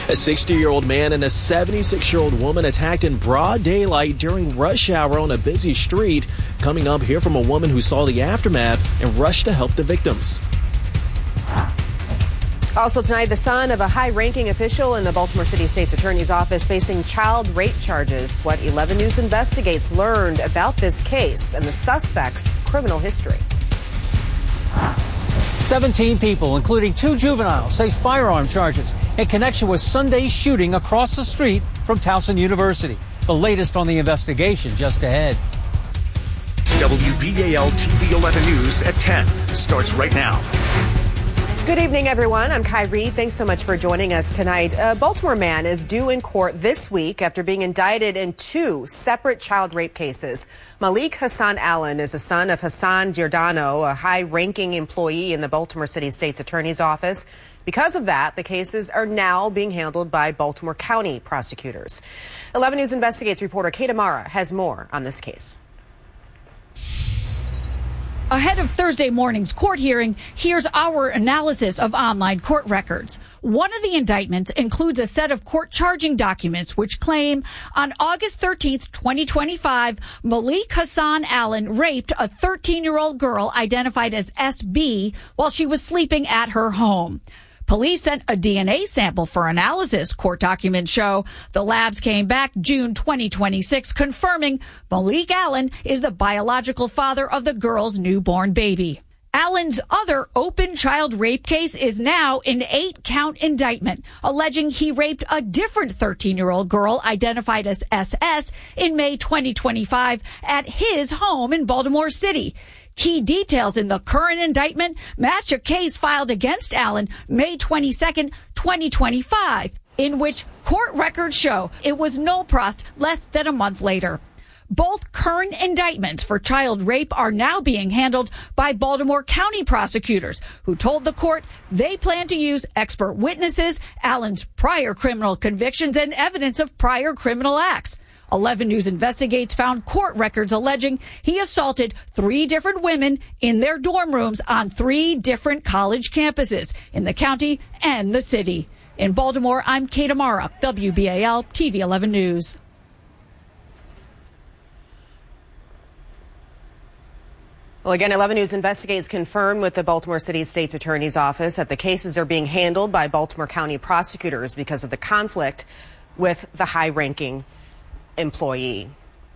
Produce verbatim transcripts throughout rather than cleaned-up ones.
A sixty-year-old man and a seventy-six-year-old woman attacked in broad daylight during rush hour on a busy street. Coming up, hear from a woman who saw the aftermath and rushed to help the victims. Also tonight, the son of a high-ranking official in the Baltimore City State's Attorney's Office facing child rape charges. What eleven News Investigates learned about this case and the suspect's criminal history. seventeen people, including two juveniles, face firearm charges in connection with Sunday's shooting across the street from Towson University. The latest on the investigation just ahead. W B A L T V eleven News at ten starts right now. Good evening, everyone. I'm Kyrie. Thanks so much for joining us tonight. A Baltimore man is due in court this week after being indicted in two separate child rape cases. Malik Hassan Allen is the son of Hassan Giordano, a high-ranking employee in the Baltimore City State's Attorney's Office. Because of that, the cases are now being handled by Baltimore County prosecutors. eleven News Investigates reporter Kate Amara has more on this case. Ahead of Thursday morning's court hearing, here's our analysis of online court records. One of the indictments includes a set of court charging documents which claim on August thirteenth, twenty twenty-five, Malik Hassan Allen raped a thirteen-year-old girl identified as S B while she was sleeping at her home. Police sent a D N A sample for analysis, court documents show. The labs came back June twenty twenty-six, confirming Malik Allen is the biological father of the girl's newborn baby. Allen's other open child rape case is now an eight-count indictment, alleging he raped a different thirteen-year-old girl identified as S S in May twenty twenty-five at his home in Baltimore City. Key details in the current indictment match a case filed against Allen May twenty-second, twenty twenty-five, in which court records show it was null prost less than a month later. Both current indictments for child rape are now being handled by Baltimore County prosecutors, who told the court they plan to use expert witnesses, Allen's prior criminal convictions, and evidence of prior criminal acts. eleven News Investigates found court records alleging he assaulted three different women in their dorm rooms on three different college campuses in the county and the city. In Baltimore, I'm Kate Amara, W B A L T V eleven News. Well, again, eleven News Investigates confirmed with the Baltimore City State's Attorney's Office that the cases are being handled by Baltimore County prosecutors because of the conflict with the high-ranking employee.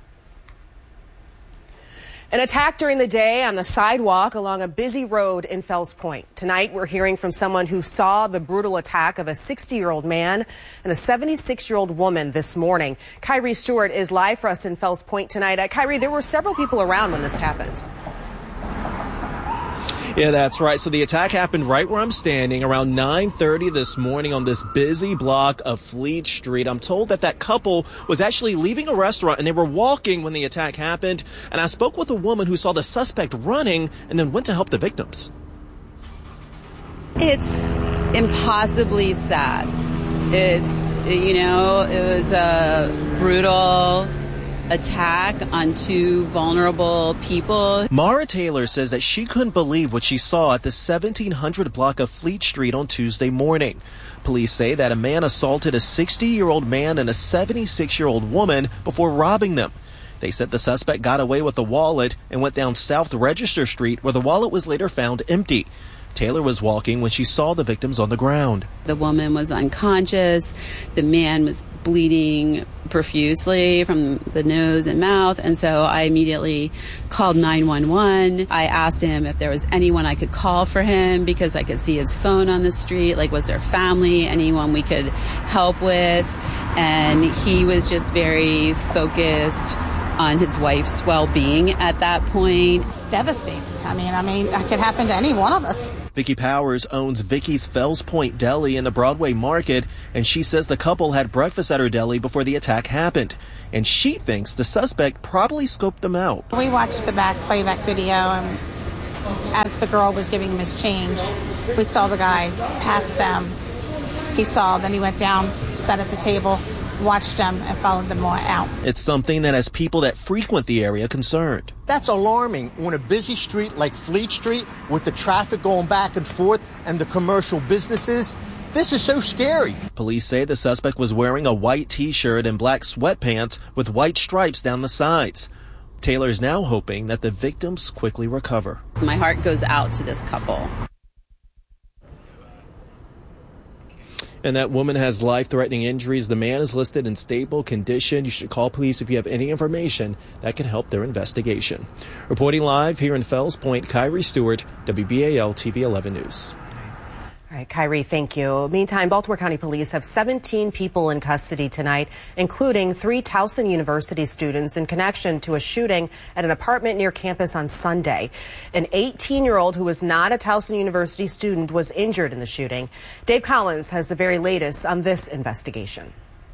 An attack during the day on the sidewalk along a busy road in Fells Point. Tonight, we're hearing from someone who saw the brutal attack of a sixty-year-old man and a seventy-six-year-old woman this morning. Kyrie Stewart is live for us in Fells Point tonight. Uh, Kyrie, there were several people around when this happened. Yeah, that's right. So the attack happened right where I'm standing around nine thirty this morning on this busy block of Fleet Street. I'm told that that couple was actually leaving a restaurant and they were walking when the attack happened. And I spoke with a woman who saw the suspect running and then went to help the victims. It's impossibly sad. It's, you know, it was a brutal attack on two vulnerable people. Mara Taylor says that she couldn't believe what she saw at the seventeen hundred block of Fleet Street on Tuesday morning. Police say that a man assaulted a sixty-year-old man and a seventy-six-year-old woman before robbing them. They said the suspect got away with the wallet and went down South Register Street, where the wallet was later found empty. Taylor was walking when she saw the victims on the ground. The woman was unconscious. The man was bleeding profusely from the nose and mouth. And so I immediately called nine one one. I asked him if there was anyone I could call for him because I could see his phone on the street. Like, was there family, anyone we could help with? And he was just very focused on his wife's well-being at that point. It's devastating. I mean, I mean, that could happen to any one of us. Vicky Powers owns Vicky's Fells Point Deli in the Broadway Market, and she says the couple had breakfast at her deli before the attack happened. And she thinks the suspect probably scoped them out. We watched the back playback video, and as the girl was giving him his change, we saw the guy pass them. He saw, then he went down, sat at the table, watched them, and followed them out. It's something that has people that frequent the area concerned. That's alarming on a busy street like Fleet Street with the traffic going back and forth and the commercial businesses. This is so scary. Police say the suspect was wearing a white t-shirt and black sweatpants with white stripes down the sides. Taylor is now hoping that the victims quickly recover. My heart goes out to this couple. And that woman has life-threatening injuries. The man is listed in stable condition. You should call police if you have any information that can help their investigation. Reporting live here in Fells Point, Kyrie Stewart, W B A L T V eleven News. All right, Kyrie, thank you. Meantime, Baltimore County Police have seventeen people in custody tonight, including three Towson University students in connection to a shooting at an apartment near campus on Sunday. An eighteen-year-old who was not a Towson University student was injured in the shooting. Dave Collins has the very latest on this investigation.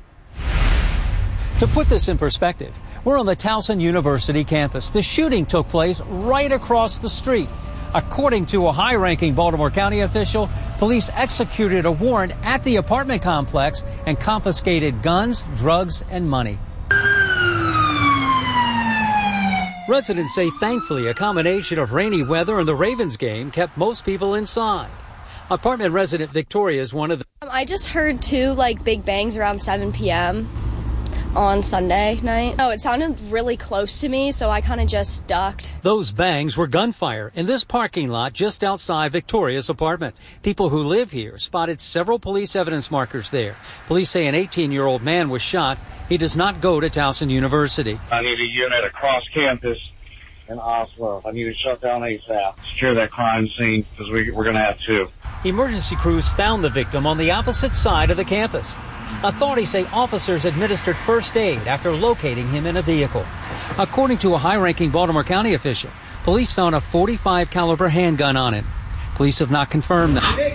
To put this in perspective, we're on the Towson University campus. The shooting took place right across the street. According to a high-ranking Baltimore County official, police executed a warrant at the apartment complex and confiscated guns, drugs, and money. Residents say thankfully a combination of rainy weather and the Ravens game kept most people inside. Apartment resident Victoria is one of the... I just heard two like big bangs around seven p.m. on Sunday night. Oh, it sounded really close to me, so I kind of just ducked. Those bangs were gunfire in this parking lot just outside Victoria's apartment. People who live here spotted several police evidence markers there. Police say an eighteen-year-old man was shot. He does not go to Towson University. I need a unit across campus in Oslo. I need to shut down ASAP. Secure that crime scene because we, we're going to have two. Emergency crews found the victim on the opposite side of the campus. Authorities say officers administered first aid after locating him in a vehicle. According to a high-ranking Baltimore County official, police found a forty-five caliber handgun on him. Police have not confirmed that.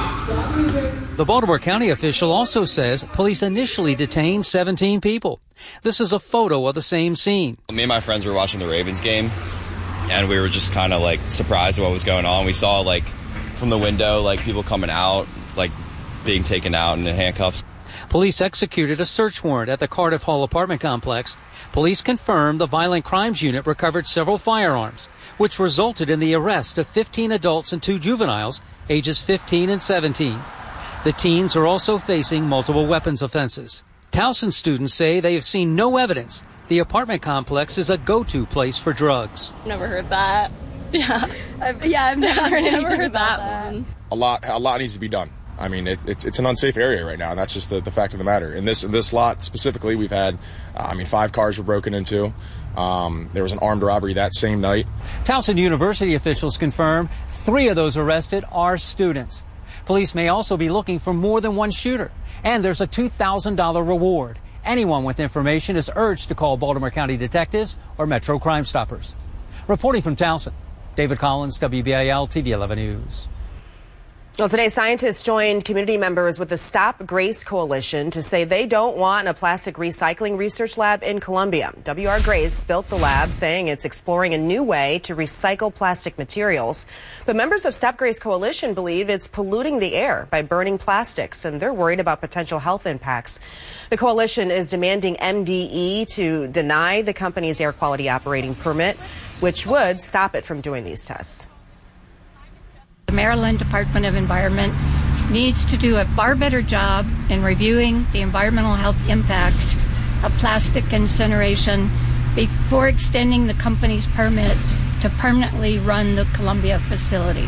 The Baltimore County official also says police initially detained seventeen people. This is a photo of the same scene. Me and my friends were watching the Ravens game, and we were just kind of like surprised at what was going on. We saw like from the window, like people coming out, like being taken out in handcuffs. Police executed a search warrant at the Cardiff Hall apartment complex. Police confirmed the Violent Crimes Unit recovered several firearms, which resulted in the arrest of fifteen adults and two juveniles, ages fifteen and seventeen. The teens are also facing multiple weapons offenses. Towson students say they have seen no evidence the apartment complex is a go-to place for drugs. Never heard that. Yeah, I've, yeah, I've never heard, never heard that, that one. A lot, a lot needs to be done. I mean, it, it's it's an unsafe area right now, and that's just the, the fact of the matter. In this in this lot specifically, we've had, uh, I mean, five cars were broken into. Um, there was an armed robbery that same night. Towson University officials confirm three of those arrested are students. Police may also be looking for more than one shooter, and there's a two thousand dollars reward. Anyone with information is urged to call Baltimore County detectives or Metro Crime Stoppers. Reporting from Towson, David Collins, W B A L T V eleven News. Well, today, scientists joined community members with the Stop Grace Coalition to say they don't want a plastic recycling research lab in Columbia. W R Grace built the lab, saying it's exploring a new way to recycle plastic materials. But members of Stop Grace Coalition believe it's polluting the air by burning plastics, and they're worried about potential health impacts. The coalition is demanding M D E to deny the company's air quality operating permit, which would stop it from doing these tests. The Maryland Department of Environment needs to do a far better job in reviewing the environmental health impacts of plastic incineration before extending the company's permit to permanently run the Columbia facility.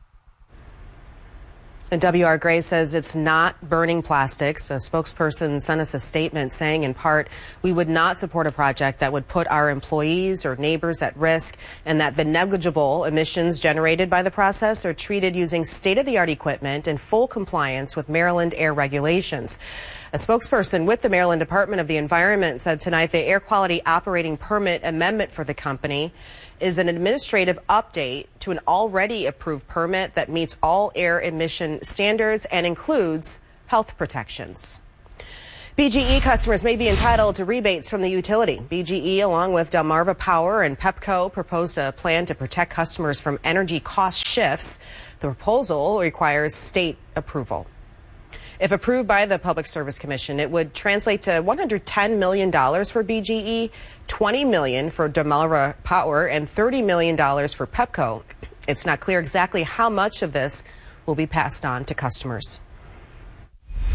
And W R Grace says it's not burning plastics. A spokesperson sent us a statement saying, in part, we would not support a project that would put our employees or neighbors at risk, and that the negligible emissions generated by the process are treated using state-of-the-art equipment in full compliance with Maryland air regulations. A spokesperson with the Maryland Department of the Environment said tonight the air quality operating permit amendment for the company is an administrative update to an already approved permit that meets all air emission standards and includes health protections. B G E customers may be entitled to rebates from the utility. B G E, along with Delmarva Power and Pepco, proposed a plan to protect customers from energy cost shifts. The proposal requires state approval. If approved by the Public Service Commission, it would translate to one hundred ten million dollars for B G E, twenty million dollars for Delmarva Power, and thirty million dollars for Pepco. It's not clear exactly how much of this will be passed on to customers.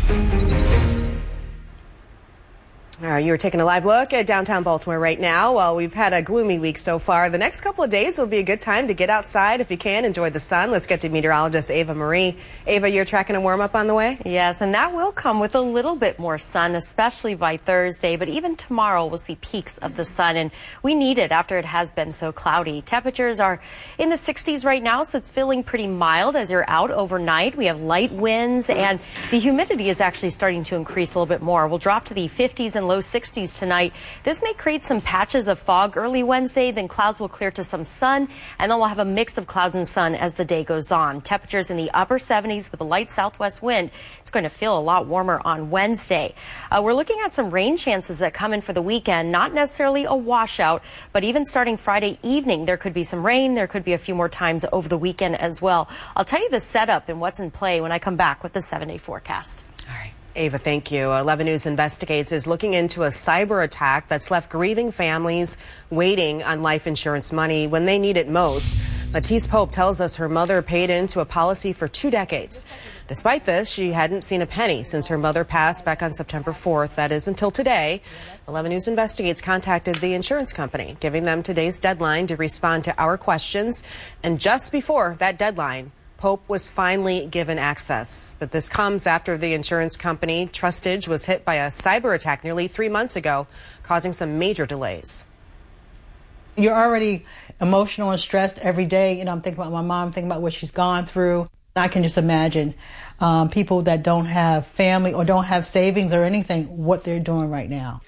All right, you're taking a live look at downtown Baltimore right now. Well, we've had a gloomy week so far. The next couple of days will be a good time to get outside if you can, enjoy the sun. Let's get to meteorologist Ava Marie. Ava, you're tracking a warm up on the way? Yes, and that will come with a little bit more sun, especially by Thursday. But even tomorrow, we'll see peaks of the sun, and we need it after it has been so cloudy. Temperatures are in the sixties right now, so it's feeling pretty mild as you're out overnight. We have light winds, and the humidity is actually starting to increase a little bit more. We'll drop to the fifties and low sixties tonight. This may create some patches of fog early Wednesday, then clouds will clear to some sun, and then we'll have a mix of clouds and sun as the day goes on. Temperatures in the upper seventies with a light southwest wind. It's going to feel a lot warmer on Wednesday. Uh, we're looking at some rain chances that come in for the weekend, not necessarily a washout, but even starting Friday evening, there could be some rain. There could be a few more times over the weekend as well. I'll tell you the setup and what's in play when I come back with the seven-day forecast. All right. Ava, thank you. eleven News Investigates is looking into a cyber attack that's left grieving families waiting on life insurance money when they need it most. Matisse Pope tells us her mother paid into a policy for two decades. Despite this, she hadn't seen a penny since her mother passed back on September fourth. That is until today. eleven News Investigates contacted the insurance company, giving them today's deadline to respond to our questions. And just before that deadline, Pope was finally given access. But this comes after the insurance company, Trustage, was hit by a cyber attack nearly three months ago, causing some major delays. You're already emotional and stressed every day. You know, I'm thinking about my mom, thinking about what she's gone through. I can just imagine um, people that don't have family or don't have savings or anything, what they're doing right now.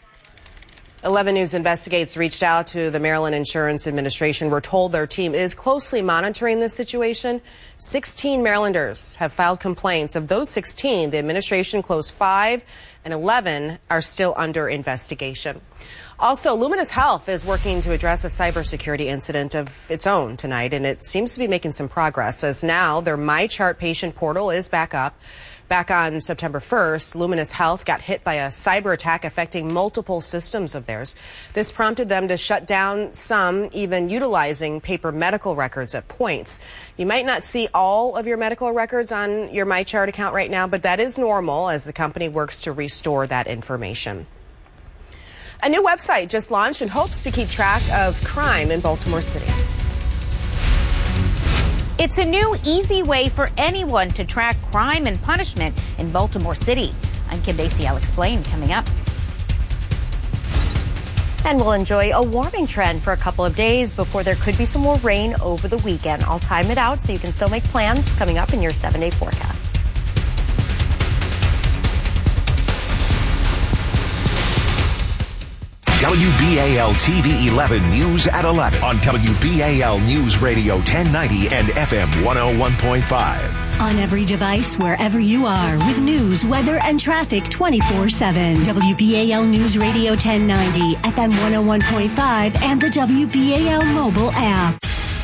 eleven News Investigates reached out to the Maryland Insurance Administration. We're told their team is closely monitoring this situation. sixteen Marylanders have filed complaints. Of those sixteen, the administration closed five, and eleven are still under investigation. Also, Luminous Health is working to address a cybersecurity incident of its own tonight, and it seems to be making some progress, as now their MyChart patient portal is back up. Back on September first, Luminous Health got hit by a cyber attack affecting multiple systems of theirs. This prompted them to shut down some, even utilizing paper medical records at points. You might not see all of your medical records on your MyChart account right now, but that is normal as the company works to restore that information. A new website just launched and hopes to keep track of crime in Baltimore City. It's a new, easy way for anyone to track crime and punishment in Baltimore City. I'm Kim Basie. I'll explain coming up. And we'll enjoy a warming trend for a couple of days before there could be some more rain over the weekend. I'll time it out so you can still make plans coming up in your seven-day forecast. W B A L T V eleven News at eleven on W B A L News Radio ten ninety and F M one oh one point five. On every device, wherever you are, with news, weather, and traffic twenty-four seven. W B A L News Radio ten ninety, F M one oh one point five, and the W B A L mobile app.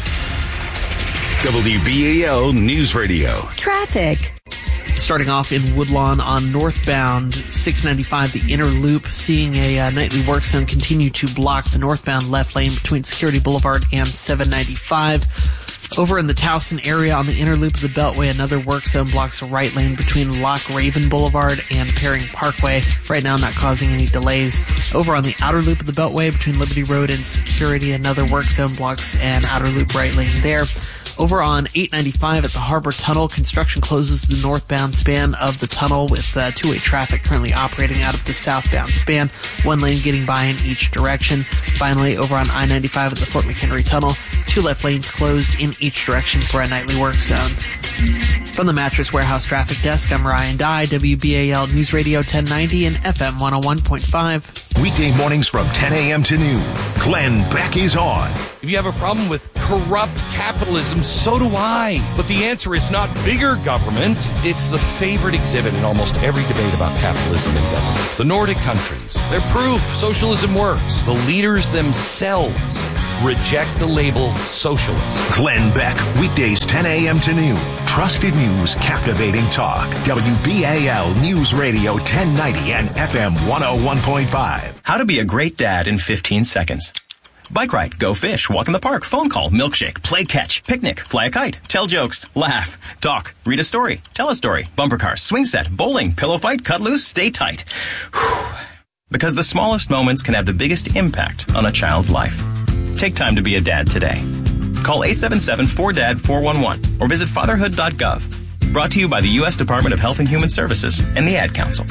W B A L News Radio. Traffic. Starting off in Woodlawn on northbound six ninety-five, the inner loop, seeing a uh, nightly work zone continue to block the northbound left lane between Security Boulevard and seven ninety-five. Over in the Towson area on the inner loop of the Beltway, another work zone blocks the right lane between Lock Raven Boulevard and Paring Parkway. Right now, not causing any delays. Over on the outer loop of the Beltway between Liberty Road and Security, another work zone blocks an outer loop right lane there. Over on eight ninety-five at the Harbor Tunnel, construction closes the northbound span of the tunnel with uh, two-way traffic currently operating out of the southbound span, one lane getting by in each direction. Finally, over on I ninety-five at the Fort McHenry Tunnel, two left lanes closed in each direction for a nightly work zone. From the Mattress Warehouse Traffic Desk, I'm Ryan Dye, W B A L News Radio ten ninety and F M one oh one point five. Weekday mornings from ten a.m. to noon, Glenn Beck is on. If you have a problem with corrupt capitalism, so do I. But the answer is not bigger government. It's the favorite exhibit in almost every debate about capitalism and government. The Nordic countries, they're proof socialism works. The leaders themselves reject the label socialist. Glenn Beck, weekdays ten a.m. to noon. Trusted news, captivating talk. W B A L News Radio ten ninety and F M one oh one point five. How to be a great dad in fifteen seconds. Bike ride, go fish, walk in the park, phone call, milkshake, play catch, picnic, fly a kite, tell jokes, laugh, talk, read a story, tell a story, bumper cars, swing set, bowling, pillow fight, cut loose, stay tight. Whew. Because the smallest moments can have the biggest impact on a child's life. Take time to be a dad today. Call eight seven seven, four D A D, four one one or visit fatherhood dot gov. Brought to you by the U S Department of Health and Human Services and the Ad Council.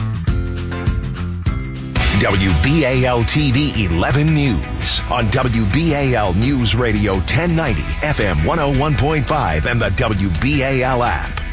W B A L T V eleven News on W B A L News Radio ten ninety, F M one oh one point five and the W B A L app.